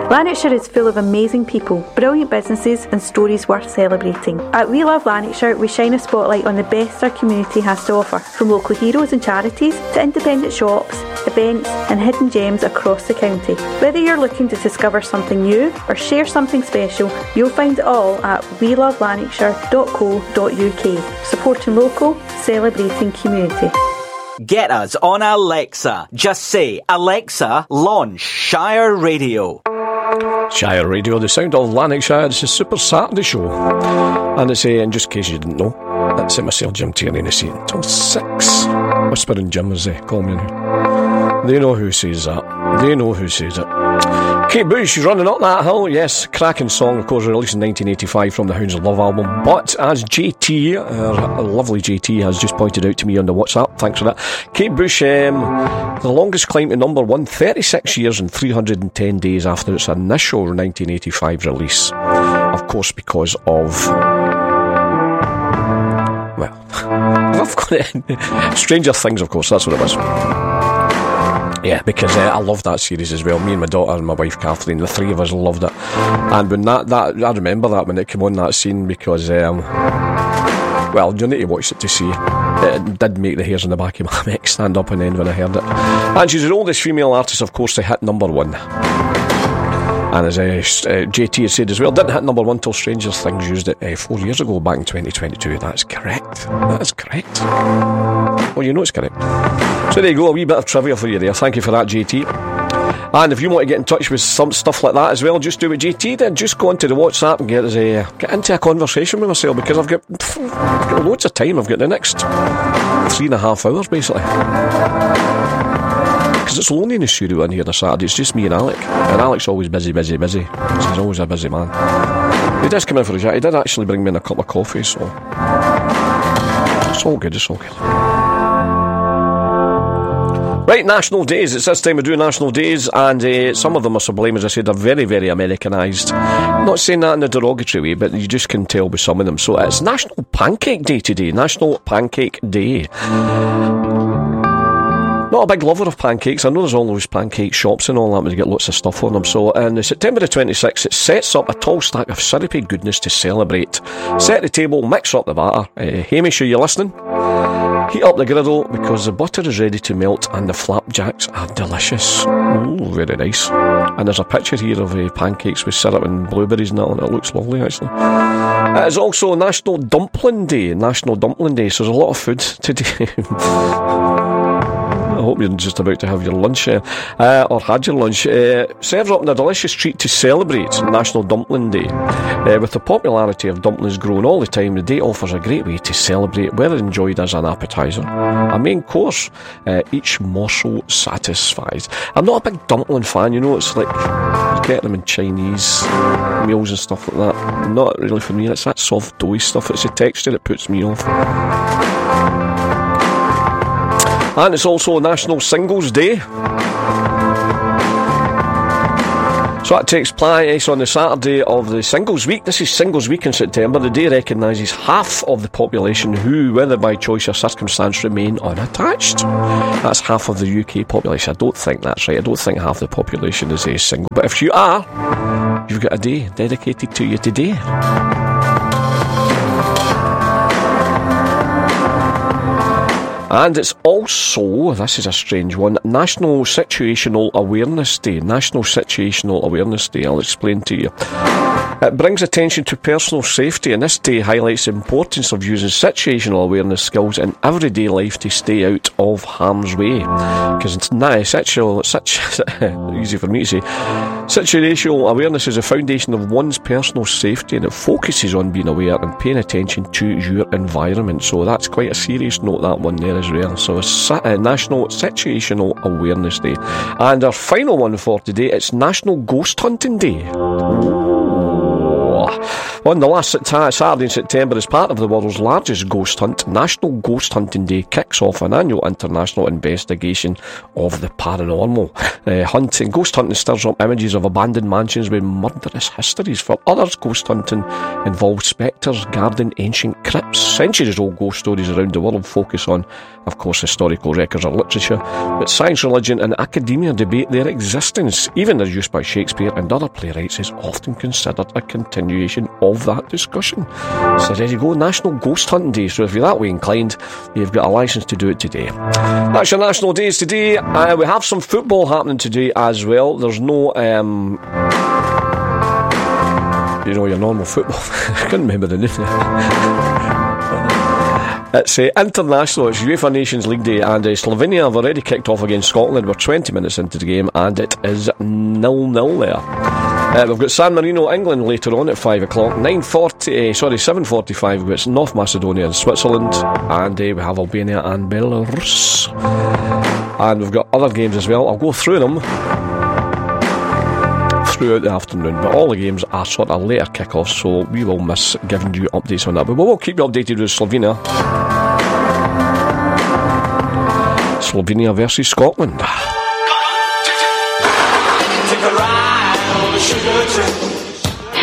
Lanarkshire is full of amazing people, brilliant businesses and stories worth celebrating. At We Love Lanarkshire, we shine a spotlight on the best our community has to offer, from local heroes and charities to independent shops, events and hidden gems across the county. Whether you're looking to discover something new or share something special, you'll find it all at welovelanarkshire.co.uk. Supporting local, celebrating community. Get us on Alexa. Just say, Alexa, launch Shire Radio. Shire Radio, the sound of Lanarkshire. It's a Super Saturday show. And it's, in just in case you didn't know, that's myself, Jim Tierney, and it's until 6. Whispering Jim is calling me now. They know who says that. They know who says it. Kate Bush, running up that hill. Yes, cracking song, of course, released in 1985 from the Hounds of Love album. But as JT, our lovely JT, has just pointed out to me on the WhatsApp, thanks for that, Kate Bush, the longest climb to number 1, 36 years and 310 days after its initial 1985 release. Of course, because of... well, I've got it. Stranger Things, of course, that's what it was. Yeah, because I love that series as well. Me and my daughter and my wife Kathleen, the three of us loved it. And when that I remember that when it came on, that scene, because well, you need to watch it to see. It did make the hairs on the back of my neck stand up on end when I heard it. And she's the oldest female artist, of course, to hit number 1. And as JT has said as well, didn't hit number 1 till Stranger Things used it 4 years ago, back in 2022. That's correct. That is correct. Well, you know it's correct. So there you go, a wee bit of trivia for you there. Thank you for that, JT. And if you want to get in touch with some stuff like that as well, just do what JT did. Just go onto the WhatsApp and get into a conversation with myself, because I've got loads of time. I've got the next 3.5 hours, basically. Because it's lonely in the studio in here on a Saturday. It's just me and Alec. And Alec's always busy. He's always a busy man. He does come in for a chat. He did actually bring me in a cup of coffee, so... it's all good, it's all good. Right, national days. It's this time we do national days, and some of them are sublime, as I said. They're very, very Americanised. Not saying that in a derogatory way, but you just can tell with some of them. So it's National Pancake Day today. National Pancake Day. Not a big lover of pancakes. I know there's all those pancake shops and all that, but you get lots of stuff on them. So on September the 26th, it sets up a tall stack of syrupy goodness to celebrate. Set the table, mix up the batter. Hamish, are you listening? Heat up the griddle, because the butter is ready to melt and the flapjacks are delicious. Ooh, very nice. And there's a picture here of pancakes with syrup and blueberries and that on it. It looks lovely, actually. It is also National Dumpling Day. National Dumpling Day, so there's a lot of food today. I hope you're just about to have your lunch or had your lunch. Serves up a delicious treat to celebrate National Dumpling Day. With the popularity of dumplings growing all the time, the day offers a great way to celebrate, whether enjoyed as an appetiser, a main course. Each morsel satisfies. I'm not a big dumpling fan, you know. It's like you get them in Chinese meals and stuff like that. Not really for me. It's that soft doughy stuff. It's the texture that puts me off. And it's also National Singles Day. So that takes place on the Saturday of the Singles Week. This is Singles Week in September. The day recognises half of the population who, whether by choice or circumstance, remain unattached. That's half of the UK population. I don't think that's right. I don't think half the population is single. But if you are, you've got a day dedicated to you today. And it's also, this is a strange one, National Situational Awareness Day. National Situational Awareness Day, I'll explain to you. It brings attention to personal safety, and this day highlights the importance of using situational awareness skills in everyday life to stay out of harm's way. Because it's easy for me to say, situational awareness is the foundation of one's personal safety, and it focuses on being aware and paying attention to your environment. So that's quite a serious note, that one there as well. So it's National Situational Awareness Day. And our final one for today, it's National Ghost Hunting Day. On the last Saturday in September, as part of the world's largest ghost hunt, National Ghost Hunting Day kicks off an annual international investigation of the paranormal. Ghost hunting stirs up images of abandoned mansions with murderous histories. For others, ghost hunting involves spectres guarding ancient crypts. Centuries-old ghost stories around the world focus on, of course, historical records or literature, but science, religion and academia debate their existence. Even their use by Shakespeare and other playwrights is often considered a continuation of that discussion. So there you go, National Ghost Hunting Day. So if you're that way inclined, you've got a licence to do it today. That's your national days today. We have some football happening today as well. There's no your normal football. I couldn't remember the name. It's international, it's UEFA Nations League Day, and Slovenia have already kicked off against Scotland. We're 20 minutes into the game and it is 0-0 there. We've got San Marino, England later on at 5 o'clock. 7:45 we've got North Macedonia and Switzerland, and we have Albania and Belarus. And we've got other games as well. I'll go through them throughout the afternoon, but all the games are sort of later kick-offs, so we will miss giving you updates on that, but we will keep you updated with Slovenia versus Scotland. Take a ride on the sugar trip.